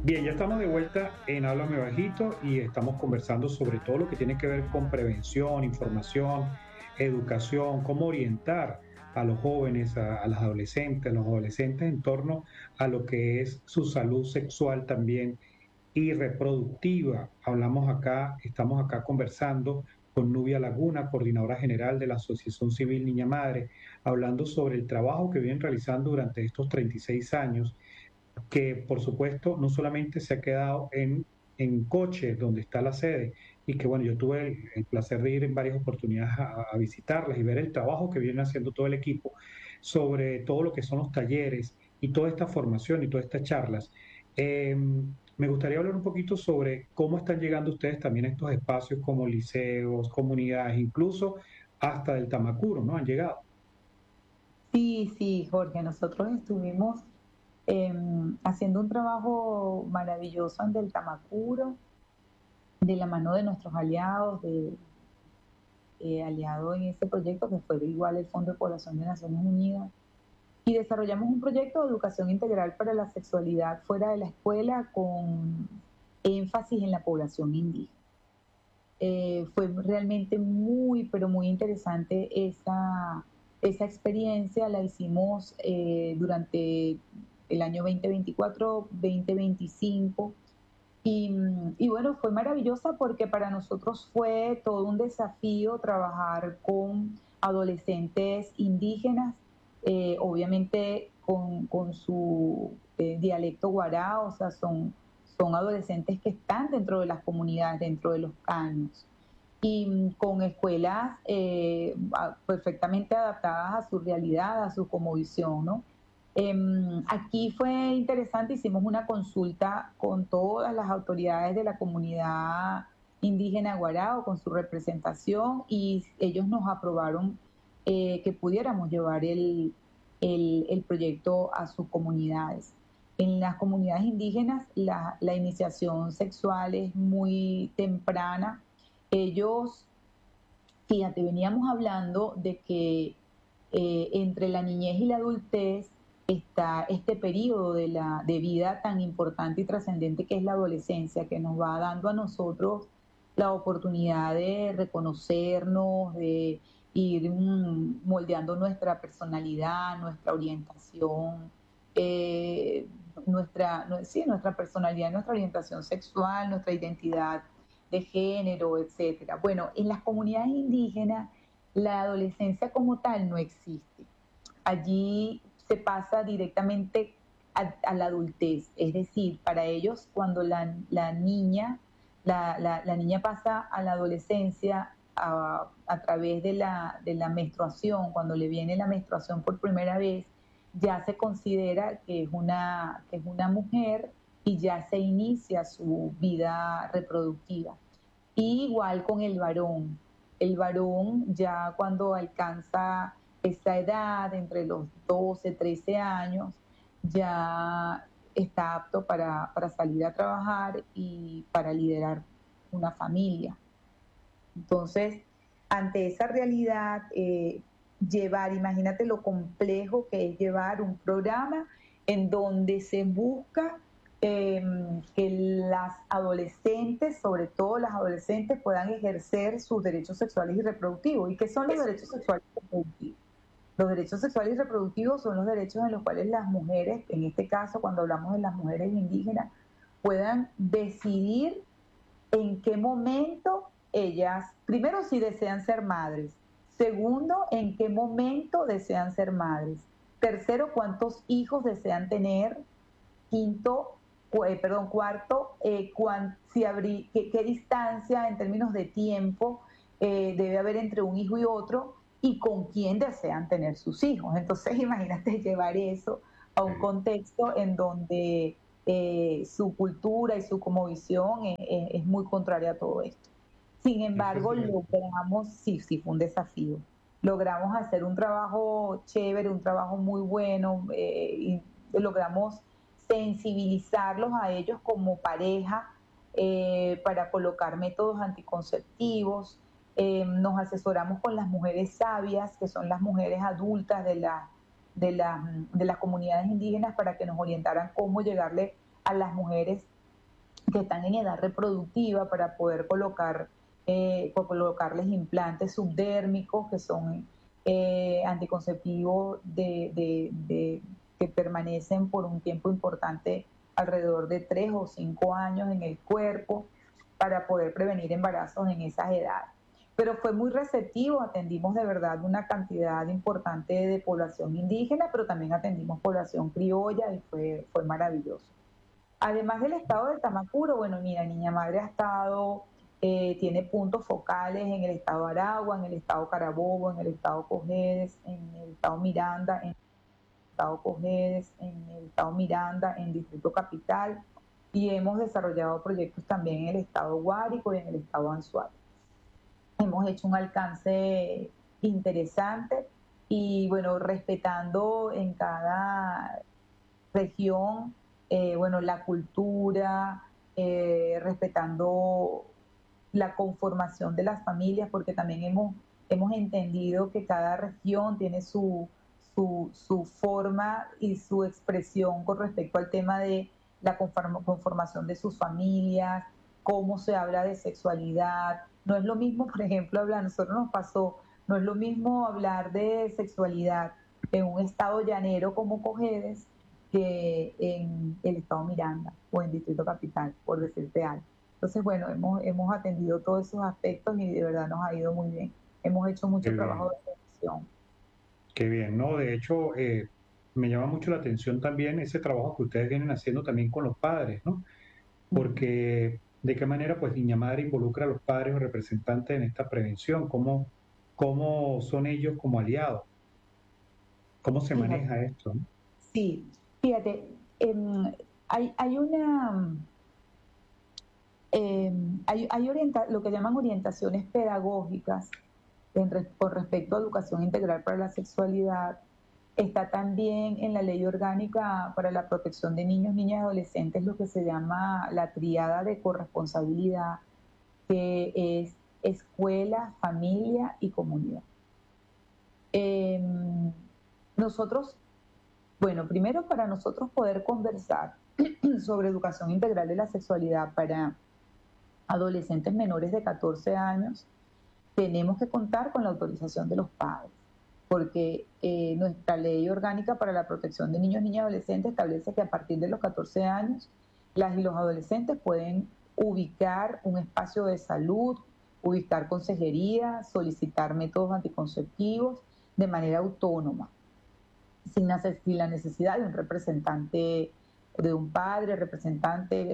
Bien, ya estamos de vuelta en Háblame Bajito y estamos conversando sobre todo lo que tiene que ver con prevención, información, educación, cómo orientar a los jóvenes, a las adolescentes, a los adolescentes en torno a lo que es su salud sexual también y reproductiva. Estamos acá conversando con Nubia Laguna, coordinadora general de la Asociación Civil Niña Madre, hablando sobre el trabajo que vienen realizando durante estos 36 años que por supuesto no solamente se ha quedado en Coche, donde está la sede, y que bueno, yo tuve el placer de ir en varias oportunidades a visitarlas y ver el trabajo que viene haciendo todo el equipo sobre todo lo que son los talleres y toda esta formación y todas estas charlas. Me gustaría hablar un poquito sobre cómo están llegando ustedes también a estos espacios como liceos, comunidades, incluso hasta el Tamacuro, ¿no? Han llegado. Sí, sí, Jorge, nosotros estuvimos haciendo un trabajo maravilloso ante el Tamacuro, de la mano de nuestros aliados, aliados en este proyecto que fue igual el Fondo de Población de Naciones Unidas, y desarrollamos un proyecto de educación integral para la sexualidad fuera de la escuela con énfasis en la población indígena. Fue realmente muy, pero muy interesante esa experiencia. La hicimos durante el año 2024, 2025. Y bueno, fue maravillosa porque para nosotros fue todo un desafío trabajar con adolescentes indígenas, obviamente con su dialecto guará, o sea, son adolescentes que están dentro de las comunidades, dentro de los caños y con escuelas perfectamente adaptadas a su realidad, a su cosmovisión, ¿no? Aquí fue interesante, hicimos una consulta con todas las autoridades de la comunidad indígena Guarao, con su representación, y ellos nos aprobaron que pudiéramos llevar el proyecto a sus comunidades. En las comunidades indígenas la iniciación sexual es muy temprana. Ellos, fíjate, veníamos hablando de que entre la niñez y la adultez está este periodo de vida tan importante y trascendente que es la adolescencia, que nos va dando a nosotros la oportunidad de reconocernos, de ir moldeando nuestra personalidad, nuestra orientación, eh, sí, nuestra personalidad, nuestra orientación sexual, nuestra identidad de género, etcétera. Bueno, en las comunidades indígenas la adolescencia como tal no existe. Allí se pasa directamente a la adultez, es decir, para ellos cuando la niña pasa a la adolescencia a través de la menstruación, cuando le viene la menstruación por primera vez, ya se considera que es una mujer y ya se inicia su vida reproductiva. Y igual con el varón ya cuando alcanza esa edad, entre los 12 13 años, ya está apto para salir a trabajar y para liderar una familia. Entonces, ante esa realidad, imagínate lo complejo que es llevar un programa en donde se busca eh, que las adolescentes, sobre todo las adolescentes, puedan ejercer sus derechos sexuales y reproductivos. ¿Y qué son los derechos sexuales y reproductivos? Los derechos sexuales y reproductivos son los derechos en los cuales las mujeres, en este caso cuando hablamos de las mujeres indígenas, puedan decidir en qué momento ellas, primero, si desean ser madres, segundo, en qué momento desean ser madres, tercero, cuántos hijos desean tener, quinto, cuarto, qué distancia en términos de tiempo debe haber entre un hijo y otro y con quién desean tener sus hijos. Entonces, imagínate llevar eso a un contexto en donde su cultura y su cosmovisión es muy contraria a todo esto. Sin Eso es embargo, cierto. logramos, sí, sí, fue un desafío. Logramos hacer un trabajo chévere, un trabajo muy bueno, y logramos sensibilizarlos a ellos como pareja para colocar métodos anticonceptivos. Nos asesoramos con las mujeres sabias, que son las mujeres adultas de las comunidades indígenas, para que nos orientaran cómo llegarle a las mujeres que están en edad reproductiva para poder colocarles implantes subdérmicos que son anticonceptivos que permanecen por un tiempo importante, alrededor de 3 o 5 años en el cuerpo, para poder prevenir embarazos en esas edades. Pero fue muy receptivo, atendimos de verdad una cantidad importante de población indígena, pero también atendimos población criolla y fue maravilloso. Además del estado de Tamacuro, bueno, mira, Niña Madre ha estado, tiene puntos focales en el estado Aragua, en el estado Carabobo, en el estado Cojedes, en el estado Miranda, en el estado Cojedes, en el estado Miranda, en Distrito Capital, y hemos desarrollado proyectos también en el estado Guárico y en el estado Anzoátegui. Hemos hecho un alcance interesante y bueno, respetando en cada región, bueno, la cultura, respetando la conformación de las familias, porque también hemos entendido que cada región tiene su forma y su expresión con respecto al tema de la conformación de sus familias, cómo se habla de sexualidad. No es lo mismo, por ejemplo, a nosotros nos pasó, no es lo mismo hablar de sexualidad en un estado llanero como Cojedes que en el estado Miranda o en Distrito Capital, por decirte algo. Entonces, bueno, hemos atendido todos esos aspectos y de verdad nos ha ido muy bien. Hemos hecho mucho Qué trabajo bien, de prevención. qué bien, ¿no? De hecho, me llama mucho la atención también ese trabajo que ustedes vienen haciendo también con los padres, ¿no? Porque de qué manera pues Niña Madre involucra a los padres o representantes en esta prevención, cómo son ellos como aliados, cómo se Fíjate, maneja esto, ¿no? sí, fíjate, hay una, lo que llaman orientaciones pedagógicas con respecto a educación integral para la sexualidad. Está también en la Ley Orgánica para la Protección de Niños, Niñas y Adolescentes lo que se llama la triada de corresponsabilidad, que es escuela, familia y comunidad. Eh, nosotros, bueno, primero para nosotros poder conversar sobre educación integral de la sexualidad para adolescentes menores de 14 años, tenemos que contar con la autorización de los padres, porque nuestra ley orgánica para la protección de niños, niñas y adolescentes establece que a partir de los 14 años las y los adolescentes pueden ubicar un espacio de salud, ubicar consejería, solicitar métodos anticonceptivos de manera autónoma, sin la necesidad de un representante, de un padre, representante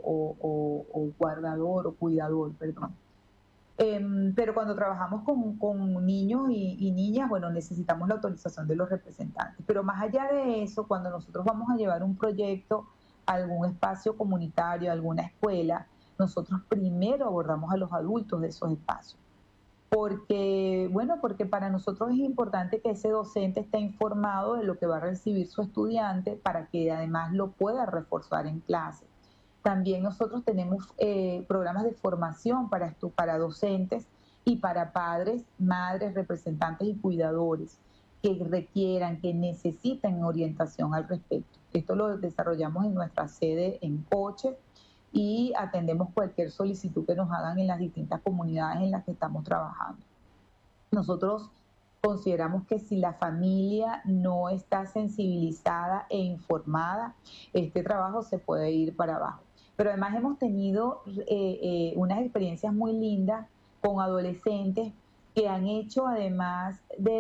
o guardador o cuidador, perdón. Pero cuando trabajamos con niños y niñas, bueno, necesitamos la autorización de los representantes. Pero más allá de eso, cuando nosotros vamos a llevar un proyecto a algún espacio comunitario, a alguna escuela, nosotros primero abordamos a los adultos de esos espacios. Porque, bueno, porque para nosotros es importante que ese docente esté informado de lo que va a recibir su estudiante para que además lo pueda reforzar en clase. También nosotros tenemos programas de formación para docentes y para padres, madres, representantes y cuidadores que requieran, que necesiten orientación al respecto. Esto lo desarrollamos en nuestra sede en Coche y atendemos cualquier solicitud que nos hagan en las distintas comunidades en las que estamos trabajando. Nosotros consideramos que si la familia no está sensibilizada e informada, este trabajo se puede ir para abajo. Pero además hemos tenido unas experiencias muy lindas con adolescentes que han hecho además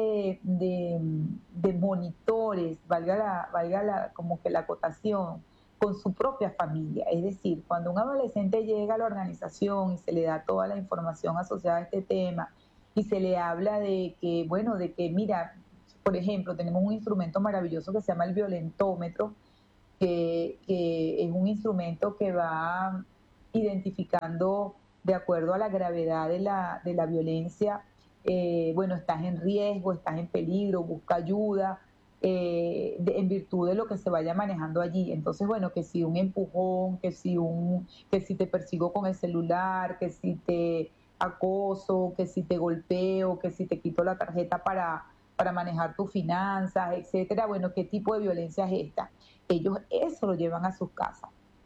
de monitores, como que la acotación, con su propia familia. Es decir, cuando un adolescente llega a la organización y se le da toda la información asociada a este tema y se le habla de que, bueno, de que, mira, por ejemplo, tenemos un instrumento maravilloso que se llama el violentómetro, que es un instrumento que va identificando de acuerdo a la gravedad de la violencia, bueno, estás en riesgo, estás en peligro, busca ayuda, en virtud de lo que se vaya manejando allí. Entonces, bueno, que si un empujón, que si te persigo con el celular, que si te acoso, que si te golpeo, que si te quito la tarjeta para manejar tus finanzas, etcétera. Bueno, ¿qué tipo de violencia es esta? Ellos eso lo llevan a sus casas.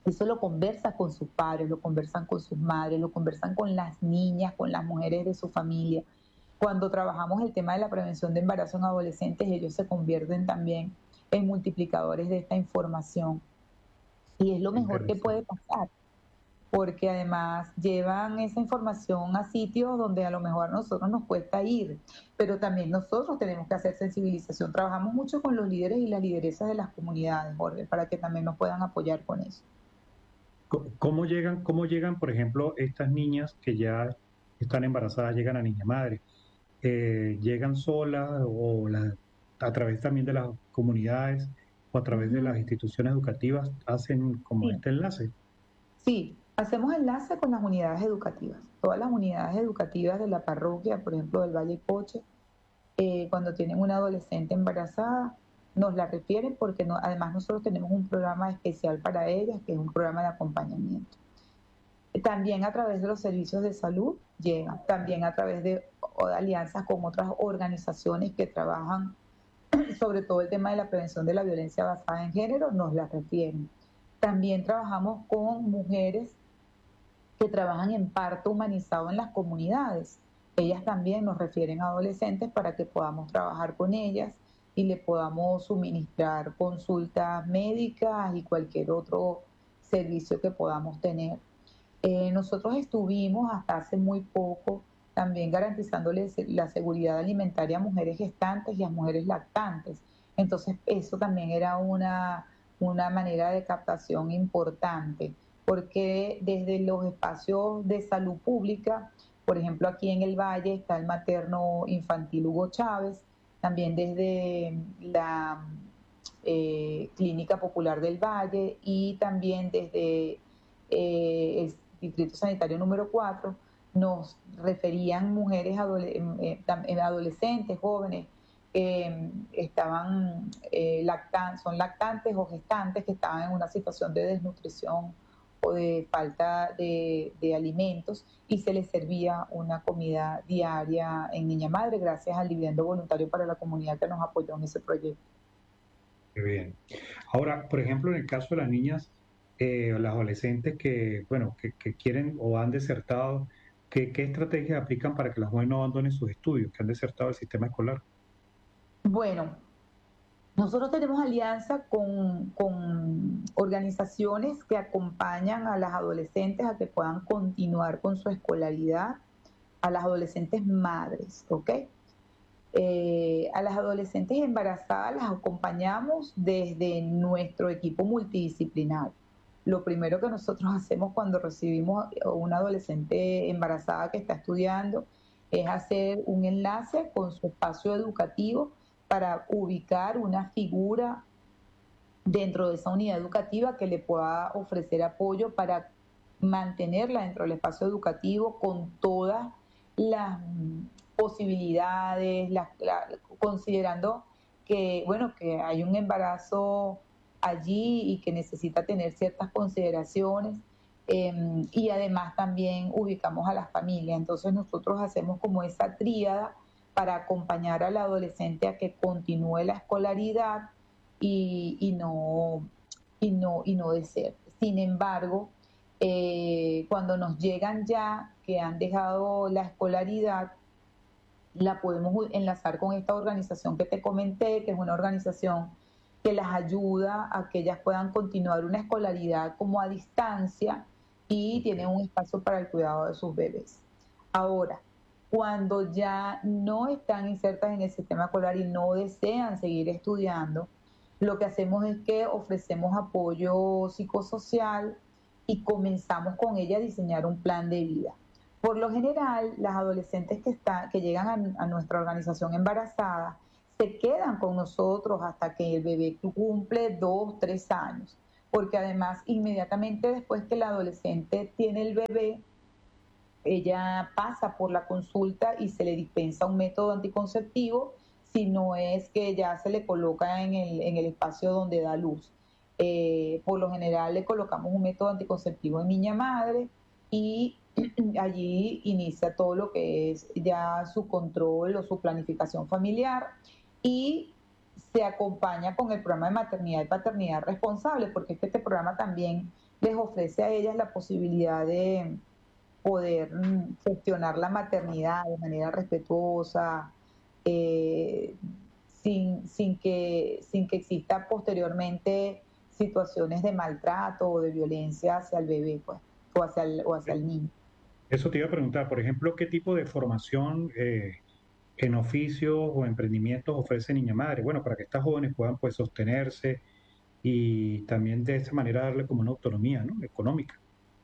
Eso lo conversa con sus padres, lo conversan con sus madres, lo conversan con las niñas, con las mujeres de su familia. Cuando trabajamos el tema de la prevención de embarazo en adolescentes, ellos se convierten también en multiplicadores de esta información. Y es lo mejor que puede Interesante. pasar, porque además llevan esa información a sitios donde a lo mejor a nosotros nos cuesta ir, pero también nosotros tenemos que hacer sensibilización. Trabajamos mucho con los líderes y las lideresas de las comunidades, Jorge, para que también nos puedan apoyar con eso. Cómo llegan, por ejemplo, estas niñas que ya están embarazadas, llegan a Niña Madre? ¿Llegan solas o a través también de las comunidades o a través de Ujú. las instituciones educativas hacen como Sí, este enlace? sí, hacemos enlace con las unidades educativas. Todas las unidades educativas de la parroquia, por ejemplo, del Valle Coche, cuando tienen una adolescente embarazada, nos la refieren porque no, además nosotros tenemos un programa especial para ellas, que es un programa de acompañamiento. También a través de los servicios de salud llegan, también a través de alianzas con otras organizaciones que trabajan sobre todo el tema de la prevención de la violencia basada en género, nos la refieren. También trabajamos con mujeres que trabajan en parto humanizado en las comunidades. Ellas también nos refieren a adolescentes para que podamos trabajar con ellas y le podamos suministrar consultas médicas y cualquier otro servicio que podamos tener. Nosotros estuvimos hasta hace muy poco también garantizándoles la seguridad alimentaria a mujeres gestantes y a mujeres lactantes. Entonces, eso también era una manera de captación importante, porque desde los espacios de salud pública, por ejemplo, aquí en el Valle está el materno infantil Hugo Chávez, también desde la Clínica Popular del Valle y también desde el Distrito Sanitario número 4 nos referían mujeres adolescentes, jóvenes, que estaban son lactantes o gestantes que estaban en una situación de desnutrición o de falta de alimentos y se les servía una comida diaria en Niña Madre gracias al dividendo voluntario para la comunidad que nos apoyó en ese proyecto. Qué bien. Ahora, por ejemplo, en el caso de las niñas o las adolescentes que, bueno, que quieren o han desertado, ¿qué estrategias aplican para que las jóvenes no abandonen sus estudios, que han desertado el sistema escolar? Bueno, nosotros tenemos alianza con organizaciones que acompañan a las adolescentes a que puedan continuar con su escolaridad, a las adolescentes madres, ¿ok? A las adolescentes embarazadas las acompañamos desde nuestro equipo multidisciplinar. Lo primero que nosotros hacemos cuando recibimos una adolescente embarazada que está estudiando es hacer un enlace con su espacio educativo para ubicar una figura dentro de esa unidad educativa que le pueda ofrecer apoyo para mantenerla dentro del espacio educativo con todas las posibilidades, considerando que, bueno, que hay un embarazo allí y que necesita tener ciertas consideraciones. Y además también ubicamos a las familias. Entonces nosotros hacemos como esa tríada para acompañar al adolescente a que continúe la escolaridad y, y no, y no deserte. Sin embargo, cuando nos llegan ya que han dejado la escolaridad, la podemos enlazar con esta organización que te comenté, que es una organización que las ayuda a que ellas puedan continuar una escolaridad como a distancia y Ok. tienen un espacio para el cuidado de sus bebés. Ahora, cuando ya no están insertas en el sistema escolar y no desean seguir estudiando, lo que hacemos es que ofrecemos apoyo psicosocial y comenzamos con ella a diseñar un plan de vida. Por lo general, las adolescentes que llegan a nuestra organización embarazadas se quedan con nosotros hasta que el bebé cumple 2, 3 años, porque además inmediatamente después que la adolescente tiene el bebé, ella pasa por la consulta y se le dispensa un método anticonceptivo, si no es que ya se le coloca en el espacio donde da luz. Por lo general le colocamos un método anticonceptivo en niña madre y allí inicia todo lo que es ya su control o su planificación familiar y se acompaña con el programa de maternidad y paternidad responsable, porque este programa también les ofrece a ellas la posibilidad de poder gestionar la maternidad de manera respetuosa, eh, sin que exista posteriormente situaciones de maltrato o de violencia hacia el bebé, pues, o hacia el niño. Eso te iba a preguntar, por ejemplo, ¿qué tipo de formación en oficios o emprendimientos ofrece Niña Madre? Bueno, para que estas jóvenes puedan pues sostenerse y también de esta manera darle como una autonomía, ¿no? Económica.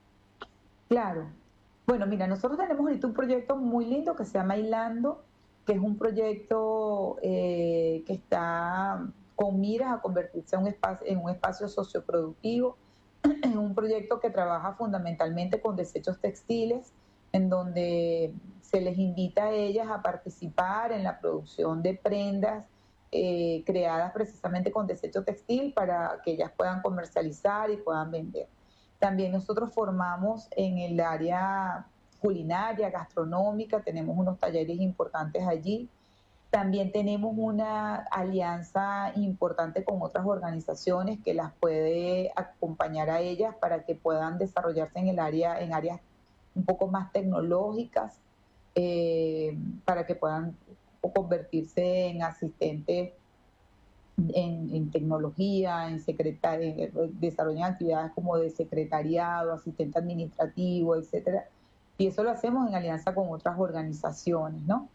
Claro. Bueno, mira, nosotros tenemos ahorita un proyecto muy lindo que se llama Hilando, que es un proyecto que está con miras a convertirse en un espacio socioproductivo. Es un proyecto que trabaja fundamentalmente con desechos textiles, en donde se les invita a ellas a participar en la producción de prendas creadas precisamente con desecho textil para que ellas puedan comercializar y puedan vender. También nosotros formamos en el área culinaria, gastronómica, tenemos unos talleres importantes allí. También tenemos una alianza importante con otras organizaciones que las puede acompañar a ellas para que puedan desarrollarse en el área, en áreas un poco más tecnológicas, para que puedan convertirse en asistentes en tecnología, desarrollan actividades como de secretariado, asistente administrativo, etcétera. Y eso lo hacemos en alianza con otras organizaciones, ¿no?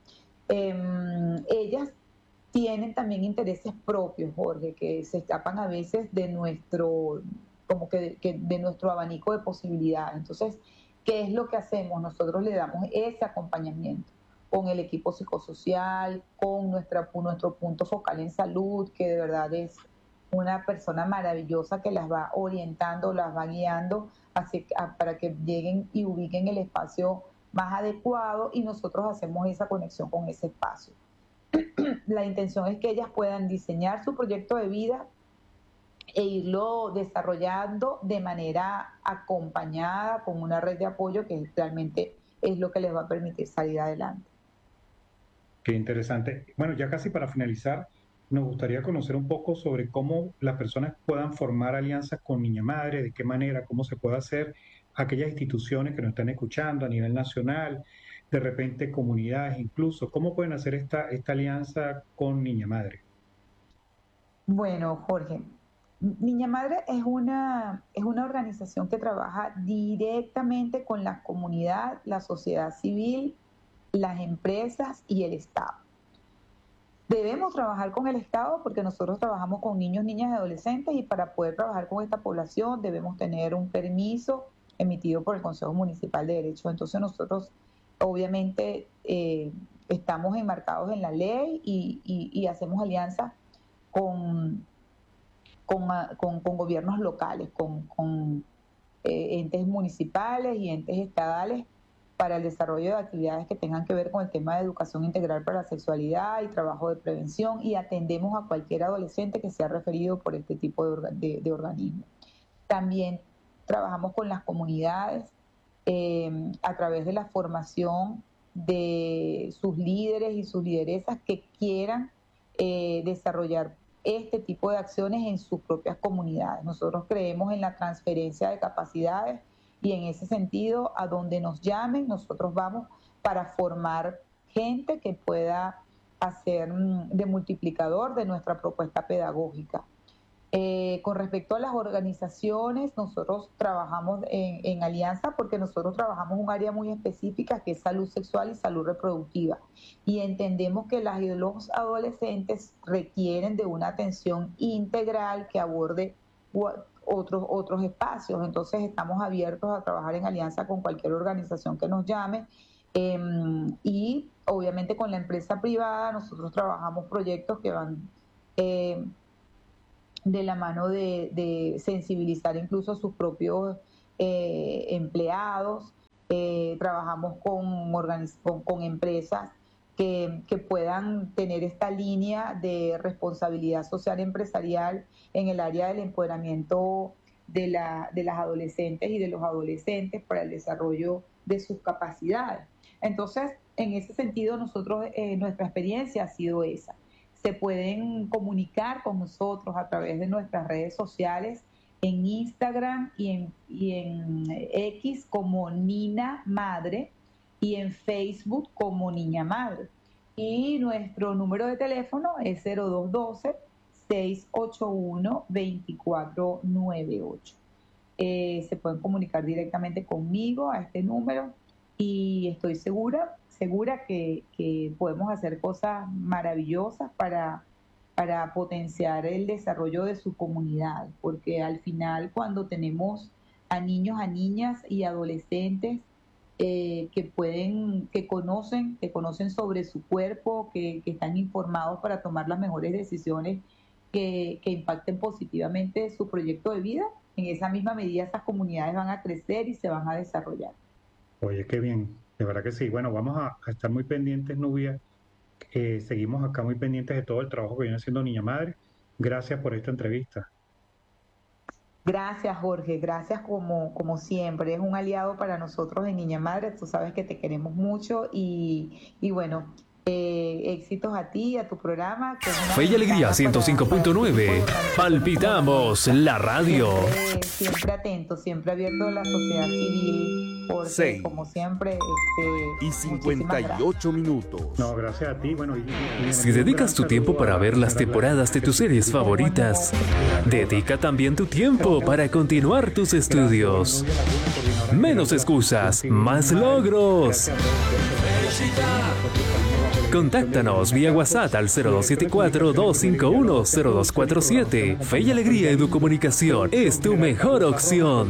Ellas tienen también intereses propios, Jorge, que se escapan a veces de nuestro, como que de nuestro abanico de posibilidades. Entonces, ¿qué es lo que hacemos? Nosotros le damos ese acompañamiento con el equipo psicosocial, con nuestro punto focal en salud, que de verdad es una persona maravillosa que las va orientando, las va guiando para que lleguen y ubiquen el espacio más adecuado y nosotros hacemos esa conexión con ese espacio. La intención es que ellas puedan diseñar su proyecto de vida e irlo desarrollando de manera acompañada con una red de apoyo que realmente es lo que les va a permitir salir adelante. Qué interesante. Bueno, ya casi para finalizar, nos gustaría conocer un poco sobre cómo las personas puedan formar alianzas con Niña Madre, de qué manera, cómo se puede hacer, aquellas instituciones que nos están escuchando a nivel nacional, de repente comunidades incluso, cómo pueden hacer esta alianza con Niña Madre. Bueno, Jorge, Niña Madre es una organización que trabaja directamente con la comunidad, la sociedad civil, las empresas y el Estado. Debemos trabajar con el Estado porque nosotros trabajamos con niños, niñas y adolescentes y para poder trabajar con esta población debemos tener un permiso emitido por el Consejo Municipal de Derechos. Entonces nosotros obviamente estamos enmarcados en la ley y hacemos alianza con, con gobiernos locales, entes municipales y entes estadales para el desarrollo de actividades que tengan que ver con el tema de educación integral para la sexualidad y trabajo de prevención y atendemos a cualquier adolescente que sea referido por este tipo de organismo. También trabajamos con las comunidades a través de la formación de sus líderes y sus lideresas que quieran desarrollar este tipo de acciones en sus propias comunidades. Nosotros creemos en la transferencia de capacidades y en ese sentido, a donde nos llamen, nosotros vamos para formar gente que pueda hacer de multiplicador de nuestra propuesta pedagógica. Con respecto a las organizaciones, nosotros trabajamos en alianza porque nosotros trabajamos un área muy específica que es salud sexual y salud reproductiva. Y entendemos que los adolescentes requieren de una atención integral que aborde otros espacios. Entonces estamos abiertos a trabajar en alianza con cualquier organización que nos llame. Y obviamente con la empresa privada nosotros trabajamos proyectos que van de la mano de sensibilizar incluso a sus propios empleados. Trabajamos con empresas que puedan tener esta línea de responsabilidad social empresarial en el área del empoderamiento de las adolescentes y de los adolescentes para el desarrollo de sus capacidades. Entonces, en ese sentido, nosotros, nuestra experiencia ha sido esa. Se pueden comunicar con nosotros a través de nuestras redes sociales en Instagram y en X como Nina Madre y en Facebook como Niña Madre. Y nuestro número de teléfono es 0212-681-2498. Se pueden comunicar directamente conmigo a este número y estoy segura que podemos hacer cosas maravillosas para potenciar el desarrollo de su comunidad, porque al final cuando tenemos a niños, a niñas y adolescentes que conocen sobre su cuerpo, que están informados para tomar las mejores decisiones que impacten positivamente su proyecto de vida, en esa misma medida esas comunidades van a crecer y se van a desarrollar. Oye, qué bien, de verdad que sí. Bueno, vamos a estar muy pendientes, Nubia. Seguimos acá muy pendientes de todo el trabajo que viene haciendo Niña Madre. Gracias por esta entrevista. Gracias, Jorge. Gracias como siempre. Es un aliado para nosotros de Niña Madre. Tú sabes que te queremos mucho y bueno, éxitos a ti y a tu programa. Fe y Alegría 105.9. Palpitamos la radio. Siempre atento, siempre abierto a la sociedad civil. Porque, 6 como siempre, y 58 minutos. No, gracias a ti. Bueno, si dedicas tu tiempo para ver las temporadas de tus series favoritas, dedica también tu tiempo para continuar tus estudios. Menos excusas, más logros. Contáctanos vía WhatsApp al 0274-251-0247. Fe y Alegría Educomunicación es tu mejor opción.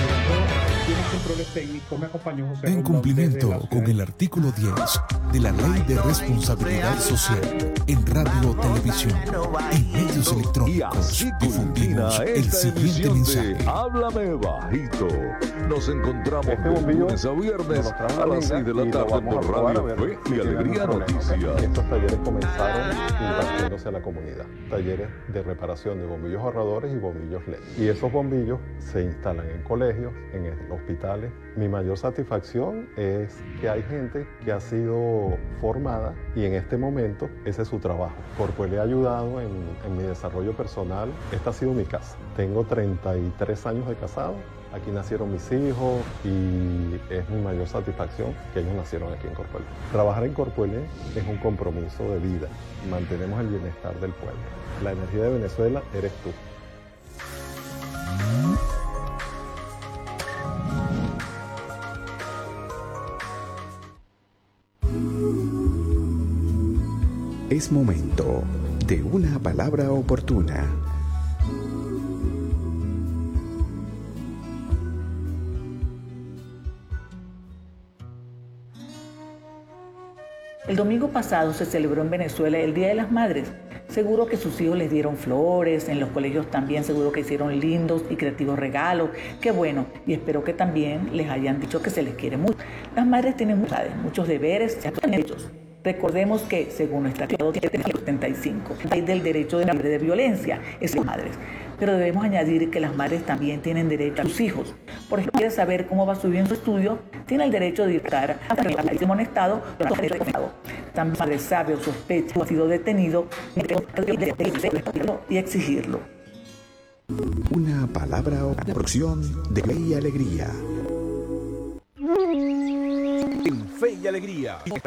En cumplimiento con el artículo 10 de la Ley de Responsabilidad Social en Radio, Televisión y medios electrónicos, difundimos el siguiente mensaje. Háblame bajito. Nos encontramos de lunes a viernes a las 6 de la tarde por Radio Fe y Alegría Noticias. Estos talleres comenzaron impartiéndose a la comunidad. Talleres de reparación de bombillos ahorradores y bombillos LED. Y esos bombillos se instalan en colegios, en hospitales. Mi mayor satisfacción es que hay gente que ha sido formada y en este momento ese es su trabajo. Porque le he ayudado en mi desarrollo personal. Esta ha sido mi casa. Tengo 33 años de casado. Aquí nacieron mis hijos y es mi mayor satisfacción que ellos nacieron aquí en Corpuelé. Trabajar en Corpuelé es un compromiso de vida. Mantenemos el bienestar del pueblo. La energía de Venezuela eres tú. Es momento de una palabra oportuna. El domingo pasado se celebró en Venezuela el Día de las Madres. Seguro que sus hijos les dieron flores, en los colegios también seguro que hicieron lindos y creativos regalos. Qué bueno, y espero que también les hayan dicho que se les quiere mucho. Las madres tienen muchos deberes y derechos. Recordemos que, según nuestra Constitución 75, hay del derecho de libre de violencia, es las madres. Pero debemos añadir que las madres también tienen derecho a sus hijos. Por ejemplo, quiere saber cómo va su vida en su estudio, tiene el derecho de estar amonestado, también madre sabe o sospecha que ha sido detenido y exigirlo. Una palabra o porción de Fe y Alegría. En Fe y Alegría.